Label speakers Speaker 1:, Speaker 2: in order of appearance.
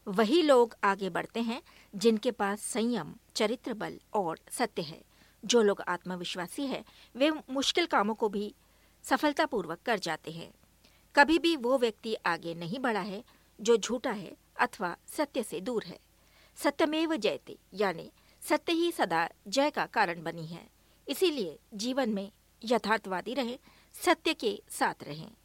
Speaker 1: वही लोग आगे बढ़ते हैं जिनके पास संयम, चरित्र बल और सत्य है। जो लोग आत्मविश्वासी हैं, वे मुश्किल कामों को भी सफलतापूर्वक कर जाते हैं। कभी भी वो व्यक्ति आगे नहीं बढ़ा है जो झूठा है अथवा सत्य से दूर है। सत्यमेव जयते, यानी सत्य ही सदा जय का कारण बनी है। इसीलिए जीवन में यथार्थवादी रहें, सत्य के साथ रहें।